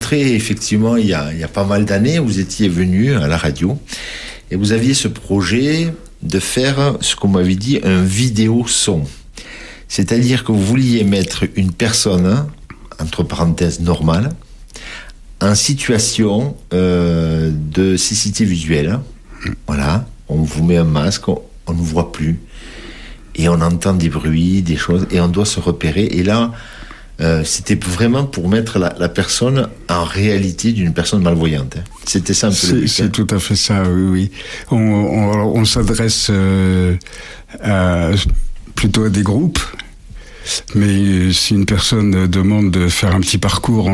rencontré effectivement il y a pas mal d'années. Vous étiez venu à la radio et vous aviez ce projet de faire ce qu'on m'avait dit un vidéo son. C'est-à-dire que vous vouliez mettre une personne, entre parenthèses normale, en situation de cécité visuelle. Voilà, on vous met un masque, on ne vous voit plus. Et on entend des bruits, des choses, et on doit se repérer. Et là, c'était vraiment pour mettre la personne en réalité d'une personne malvoyante. C'était ça un peu le but. C'est tout à fait ça, oui. On s'adresse plutôt à des groupes, mais si une personne demande de faire un petit parcours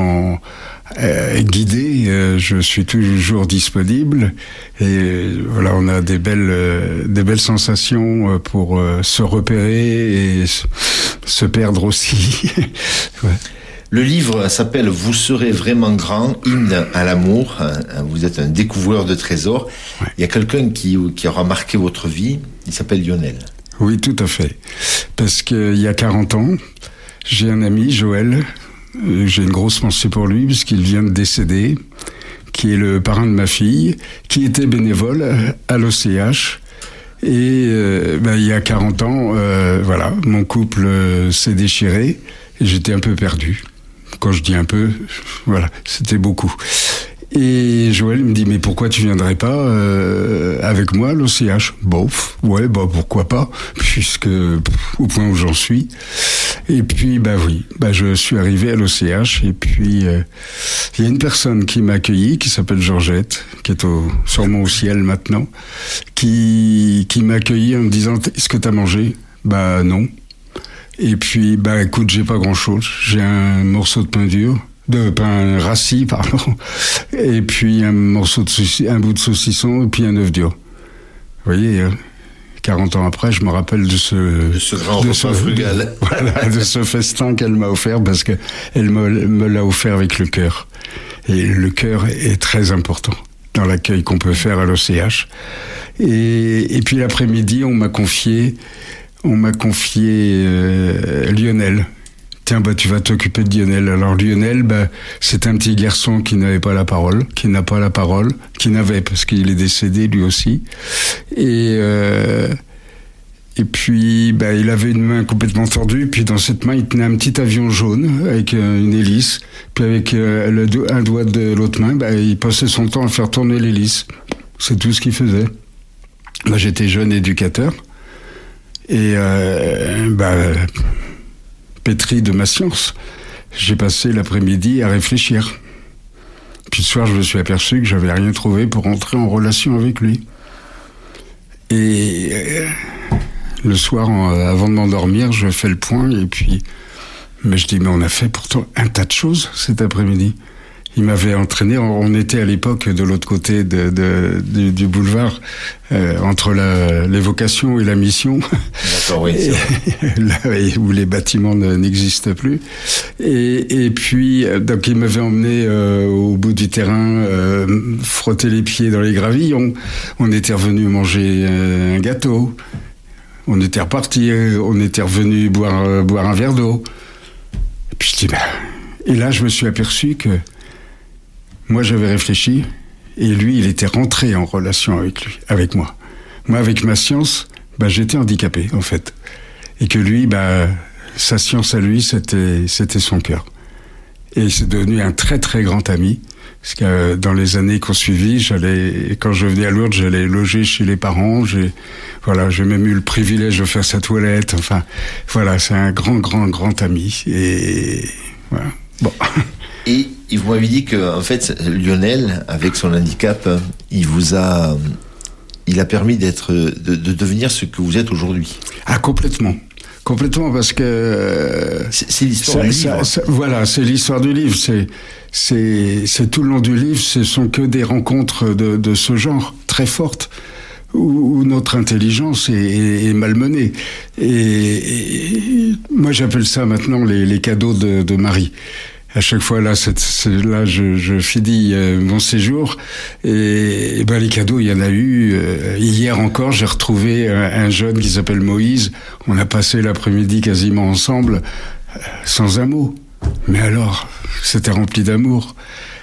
guidé, je suis toujours disponible. Et voilà, on a des belles sensations pour se repérer et se perdre aussi. Ouais. Le livre s'appelle « Vous serez vraiment grand, hymne à l'amour ». Vous êtes un découvreur de trésors. Ouais. Il y a quelqu'un qui aura marqué votre vie, il s'appelle Lionel. Oui, tout à fait. Parce qu'il y a 40 ans, j'ai un ami, Joël, j'ai une grosse pensée pour lui, puisqu'il vient de décéder, qui est le parrain de ma fille, qui était bénévole à l'OCH. Et il y a 40 ans, voilà, mon couple s'est déchiré et j'étais un peu perdu. Quand je dis un peu, voilà, c'était beaucoup. Et Joël me dit, mais pourquoi tu viendrais pas avec moi à l'OCH ? Bof, ouais, pourquoi pas, puisque au point où j'en suis. Et puis, je suis arrivé à l'OCH, et puis il y a une personne qui m'a accueilli, qui s'appelle Georgette, qui est sûrement au ciel maintenant, qui m'a accueilli en me disant, est-ce que t'as mangé ? Non. Et puis, écoute, j'ai pas grand-chose. J'ai un morceau de pain dur. De pain rassis, pardon, et puis un bout de saucisson, et puis un œuf dur. Vous voyez, 40 ans après, je me rappelle de ce grand repas frugal. Voilà, de ce festin qu'elle m'a offert, parce qu'elle me l'a offert avec le cœur. Et le cœur est très important dans l'accueil qu'on peut faire à l'OCH. Et puis l'après-midi, on m'a confié Lionel. Tiens, tu vas t'occuper de Lionel. Alors Lionel, c'est un petit garçon qui n'avait pas la parole, qui n'avait, parce qu'il est décédé lui aussi. Et puis, il avait une main complètement tordue, puis dans cette main, il tenait un petit avion jaune avec une hélice, puis avec un doigt de l'autre main, il passait son temps à faire tourner l'hélice. C'est tout ce qu'il faisait. Moi, j'étais jeune éducateur, et pétri de ma science, j'ai passé l'après-midi à réfléchir. Puis le soir, je me suis aperçu que j'avais rien trouvé pour entrer en relation avec lui. Et le soir, avant de m'endormir, je fais le point, mais je dis, on a fait pourtant un tas de choses cet après-midi. Il m'avait entraîné, on était à l'époque de l'autre côté du boulevard, entre les vocations et la mission. D'accord, oui. Là où les bâtiments n'existent plus. Et puis, donc il m'avait emmené au bout du terrain, frotter les pieds dans les gravillons. On était revenu manger un gâteau. On était reparti, on était revenu boire un verre d'eau. Et puis je dis, et là je me suis aperçu que moi, j'avais réfléchi, et lui, il était rentré en relation avec moi. Moi, avec ma science, j'étais handicapé, en fait. Et que lui, sa science à lui, c'était son cœur. Et c'est devenu un très, très grand ami. Parce que dans les années qu'on suivit, quand je venais à Lourdes, j'allais loger chez les parents. J'ai même eu le privilège de faire sa toilette. Enfin, voilà, c'est un grand, grand, grand ami. Et voilà. Bon. Et vous m'avez dit que, en fait, Lionel, avec son handicap, il a permis de devenir ce que vous êtes aujourd'hui. Ah, complètement. Complètement, parce que c'est l'histoire du livre. Voilà, c'est l'histoire du livre. C'est tout le long du livre. Ce sont que des rencontres de ce genre très fortes, où notre intelligence est malmenée. Et moi, j'appelle ça maintenant les cadeaux de Marie. À chaque fois, là, je finis mon séjour, et les cadeaux, il y en a eu. Hier encore, j'ai retrouvé un jeune qui s'appelle Moïse. On a passé l'après-midi quasiment ensemble, sans un mot. Mais alors, c'était rempli d'amour.